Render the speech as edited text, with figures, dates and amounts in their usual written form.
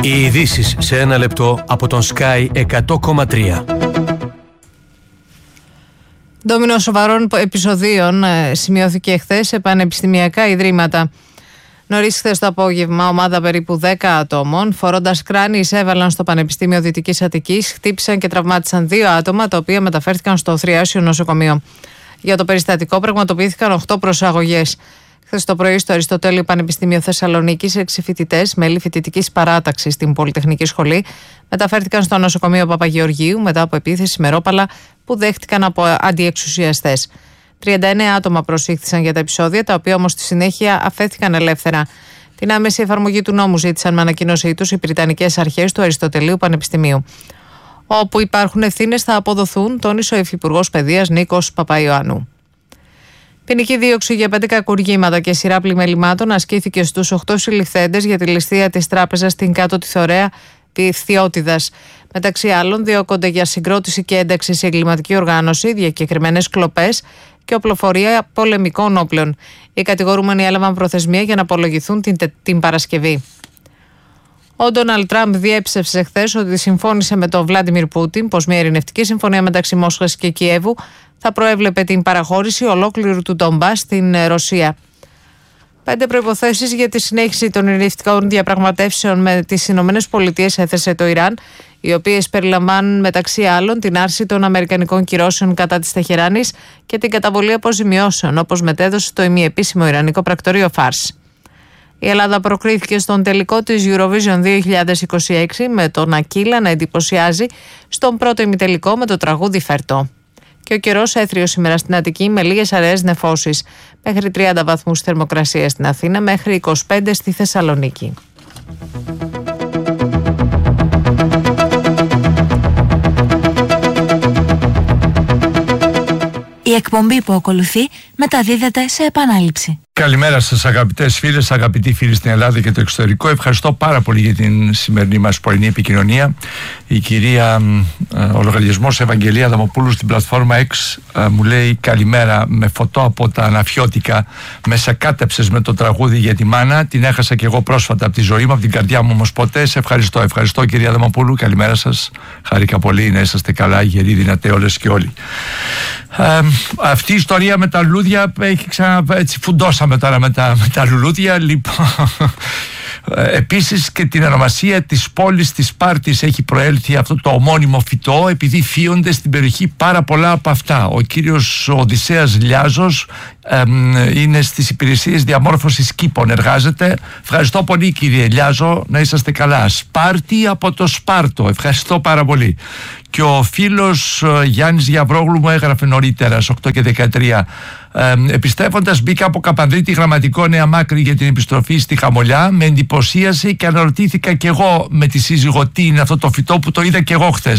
Οι ειδήσεις σε ένα λεπτό από τον Sky 100,3. Ντόμινο σοβαρών επεισοδίων σημειώθηκε χθες σε πανεπιστημιακά ιδρύματα. Νωρίς χθες το απόγευμα, ομάδα περίπου 10 ατόμων, φορώντας κράνη, εισέβαλαν στο Πανεπιστήμιο Δυτικής Αττικής, χτύπησαν και τραυμάτισαν 2 άτομα, τα οποία μεταφέρθηκαν στο Θριάσιο νοσοκομείο. Για το περιστατικό πραγματοποιήθηκαν 8 προσαγωγές. Χθες το πρωί, στο Αριστοτέλειο Πανεπιστήμιο Θεσσαλονίκης, 6 φοιτητές, μέλη φοιτητικής παράταξης στην Πολυτεχνική Σχολή, μεταφέρθηκαν στο νοσοκομείο Παπαγεωργίου μετά από επίθεση με ρόπαλα που δέχτηκαν από αντιεξουσιαστές. 39 άτομα προσήχθησαν για τα επεισόδια, τα οποία όμως στη συνέχεια αφέθηκαν ελεύθερα. Την άμεση εφαρμογή του νόμου ζήτησαν με ανακοίνωσή τους οι Βρυτανικές Αρχές του Αριστοτελείου Πανεπιστημίου. Όπου υπάρχουν ευθύνες θα αποδοθούν, τόνισε ο Υφυπουργός Παιδείας Νίκος Παπαϊωάννου. Ποινική δίωξη για 5 κακουργήματα και σειρά πλημελημάτων ασκήθηκε στους 8 συλληφθέντες για τη ληστεία της τράπεζας στην Κάτω Τιθωρέα τη Φθιώτιδας. Μεταξύ άλλων, διώκονται για συγκρότηση και ένταξη σε εγκληματική οργάνωση, διακεκριμένες κλοπές και οπλοφορία πολεμικών όπλων. Οι κατηγορούμενοι έλαβαν προθεσμία για να απολογηθούν την Παρασκευή. Ο Ντόναλντ Τραμπ διέψευσε χθες ότι συμφώνησε με τον Βλάντιμιρ Πούτιν πως μια ειρηνευτική συμφωνία μεταξύ Μόσχας και Κιέβου θα προέβλεπε την παραχώρηση ολόκληρου του Ντομπάς στην Ρωσία. 5 προϋποθέσεις για τη συνέχιση των ειρηνευτικών διαπραγματεύσεων με τις ΗΠΑ έθεσε το Ιράν, οι οποίες περιλαμβάνουν μεταξύ άλλων την άρση των αμερικανικών κυρώσεων κατά της Τεχεράνης και την καταβολή αποζημιώσεων, όπως μετέδωσε το ημιεπίσημο ιρανικό πρακτορείο Φάρς. Η Ελλάδα προκρίθηκε στον τελικό της Eurovision 2026 με τον Ακύλα να εντυπωσιάζει στον πρώτο ημιτελικό με το τραγούδι Φερτό. Και ο καιρός έθριος σήμερα στην Αττική με λίγες αραιές νεφώσεις. Μέχρι 30 βαθμούς θερμοκρασία στην Αθήνα, μέχρι 25 στη Θεσσαλονίκη. Η εκπομπή που ακολουθεί μεταδίδεται σε επανάληψη. Καλημέρα σας αγαπητές φίλες, αγαπητοί φίλοι στην Ελλάδα και το εξωτερικό. Ευχαριστώ πάρα πολύ για την σημερινή μας πρωινή επικοινωνία. Η κυρία ο λογαριασμός Ευαγγελία Αδαμοπούλου στην πλατφόρμα X μου λέει καλημέρα με φωτό από τα Αναφιώτικα. Με σακάτεψες με το τραγούδι για τη μάνα. Την έχασα και εγώ πρόσφατα από τη ζωή μου, από την καρδιά μου όμως ποτέ. Σε ευχαριστώ κυρία Αδαμοπούλου. Καλημέρα σας. Χάρηκα πολύ να είσαστε καλά, γεροί, δυνατοί όλες και όλοι. Αυτή η ιστορία με τα λουλούδια έχει έτσι φουντώσαμε τώρα με τα λουλούδια. Λοιπόν, επίσης και την ονομασία της πόλης της Σπάρτης έχει προέλθει αυτό το ομώνυμο φυτό, επειδή φύονται στην περιοχή πάρα πολλά από αυτά. Ο κύριος Οδυσσέας Λιάζος είναι στις υπηρεσίες διαμόρφωσης κήπων, εργάζεται. Ευχαριστώ πολύ κύριε Λιάζο, να είσαστε καλά. Σπάρτη από το Σπάρτο, ευχαριστώ πάρα πολύ. Και ο φίλος Γιάννης Γιαβρόγλου μου έγραφε νωρίτερα, στις 8 και 13. Επιστρέφοντας μπήκα από Καπανδρίτη Γραμματικό Νέα Μάκρη για την επιστροφή στη Χαμολιά. Με εντυπωσίασε και αναρωτήθηκα κι εγώ με τη σύζυγο τι είναι αυτό το φυτό που το είδα κι εγώ χθες.